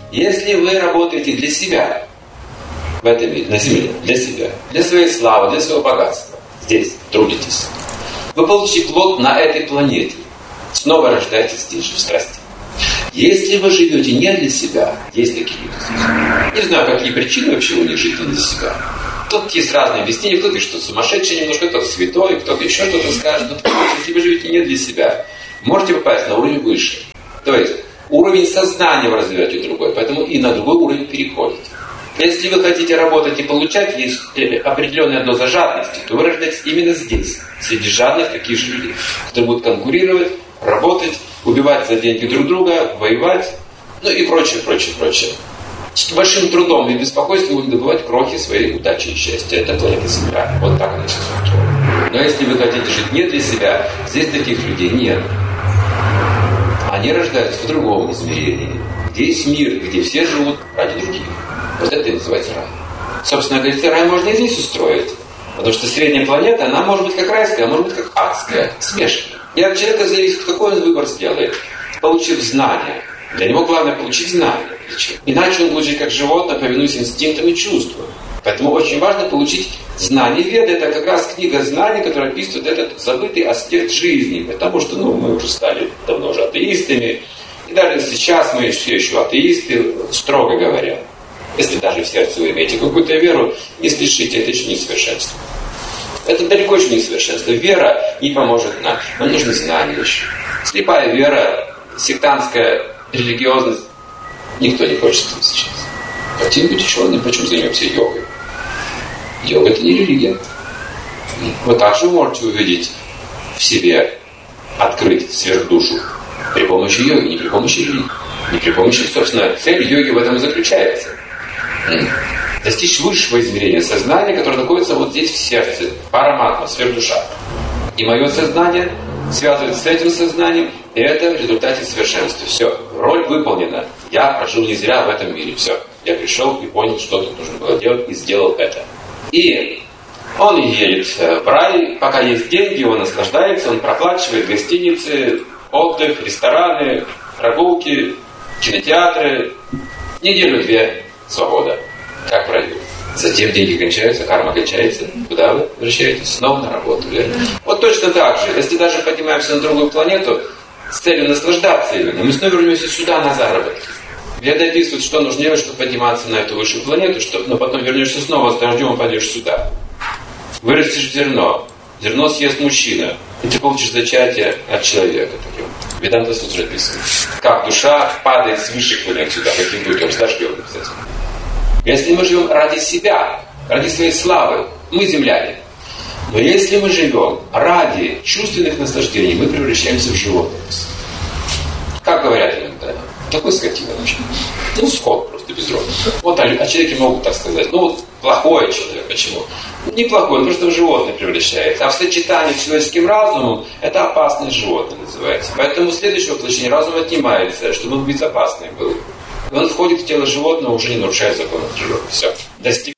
Если вы работаете для себя в этом мире, на земле, для себя, для своей славы, для своего богатства, здесь трудитесь, вы получите плод на этой планете. Снова рождаетесь здесь же, в страсти. Если вы живете не для себя, есть такие люди здесь. Не знаю, какие причины вообще у них жить не для себя. Тут есть разные объяснения. Кто-то что сумасшедший немножко, кто-то святой, кто-то еще что-то скажет. Но если вы живете не для себя, можете попасть на уровень выше. То есть уровень сознания вы развиваете другой, поэтому и на другой уровень переходите. Если вы хотите работать и получать, есть определенная доза жадности, то вы рождаетесь именно здесь, среди жадных таких же людей, которые будут конкурировать, работать, убивать за деньги друг друга, воевать, ну и прочее, прочее, прочее. С большим трудом и беспокойством будут добывать крохи своей удачи и счастья. Это планета Земля. Вот так она сейчас устроена. Но если вы хотите жить не для себя, здесь таких людей нет. Они рождаются в другом измерении. Где есть мир, где все живут ради других. Вот это и называется рай. Собственно говоря, рай можно и здесь устроить. Потому что средняя планета, она может быть как райская, а может быть как адская. Смешанная. И от человека зависит, какой он выбор сделает. Получив знания. Для него главное получить знания. Иначе он будет жить как животное, повинуясь инстинктам и чувствам. Поэтому очень важно получить знания. Веды — это как раз книга знаний, которая описывает этот забытый аспект жизни. Потому что мы уже стали давно уже атеистами. И даже сейчас мы все еще атеисты, строго говоря. Если даже в сердце вы имеете какую-то веру, не спешите, это еще не совершенство. Это далеко еще не совершенство. Вера не поможет нам. Нам нужны знания еще. Слепая вера, сектантская религиозность, никто не хочет этого сейчас. Хотим быть учеными, почему занимаемся йогой? Йога — это не религия. Вы также можете увидеть в себе, открыть сверхдушу при помощи йоги, не при помощи религии. Не при помощи, собственно, цель йоги в этом и заключается. Достичь высшего измерения сознания, которое находится вот здесь в сердце, параматма, сверхдуша. И мое сознание связывается с этим сознанием, и это в результате совершенства. Все, роль выполнена. Я прожил не зря в этом мире. Все, я пришел и понял, что тут нужно было делать, и сделал это. И он едет в рай, пока есть деньги, он наслаждается, он проплачивает гостиницы, отдых, рестораны, прогулки, кинотеатры. Неделю-две свобода, как в раю. Затем деньги кончаются, карма кончается. Куда вы возвращаетесь? Снова на работу, верно? Вот точно так же. Если даже поднимаемся на другую планету с целью наслаждаться именно, мы снова вернемся сюда на заработки. Веды описывают, что нужно делать, чтобы подниматься на эту высшую планету, но потом вернешься снова с дождем и пойдешь сюда. Вырастешь зерно. Зерно съест мужчина. И ты получишь зачатие от человека. Веданта Сутра описывает. Как душа падает с высших планет сюда, каким путем, с дождем, кстати. Если мы живем ради себя, ради своей славы, мы земляне. Но если мы живем ради чувственных наслаждений, мы превращаемся в животных. Как говорят иногда? Такой скотина вообще. Сход просто безродный. Вот о человеке могут так сказать. Плохой человек. Почему? Неплохой, он просто в животное превращается. А в сочетании с человеческим разумом это опасное животное называется. Поэтому следующее воплощение разума отнимается, чтобы он безопасный был. И он входит в тело животного, уже не нарушая законов природы. Все. Достиг.